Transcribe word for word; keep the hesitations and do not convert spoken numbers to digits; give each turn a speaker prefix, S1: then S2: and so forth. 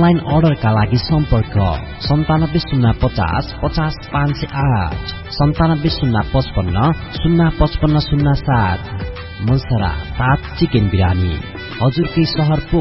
S1: Online अर्डरका लागि सम्पर्क सन्तानब्बे शून्य पचास पचास पाँच सय आठ सन्तानब्बे शून्य पचपन्न शून्य पचपन्न शून्य सात। मुलसरा सात चिकन बिरानी हजुरकै सहर